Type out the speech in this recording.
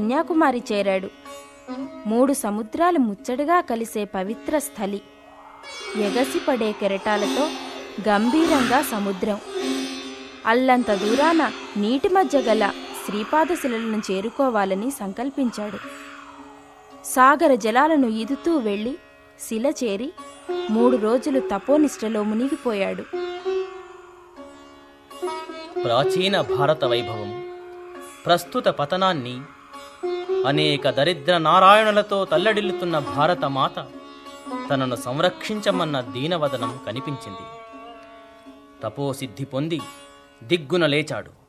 కన్యాకుమారి చేరాడు. 3 సముద్రాలు ముచ్చటగా కలిసే పవిత్ర స్థలి. ఎగసిపడే కెరటాలతో గంభీరంగా సముద్రం. అల్లంత దూరాన నీటి మధ్య గల శ్రీపాదశిలను చేరుకోవాలని సంకల్పించాడు. సాగర జలాలను ఈదుతూ వెళ్లి శిల చేరి 3 రోజులు తపోనిష్టలో మునిగిపోయాడు. ప్రాచీన భారత వైభవం, ప్రస్తుత పతనాన్ని, అనేక దరిద్ర నారాయణులతో తల్లడిల్లుతున్న భారతమాత తనను సంరక్షించమన్న దీనవదనం కనిపించింది. తపోసిద్ధి పొంది దిగ్గున లేచాడు.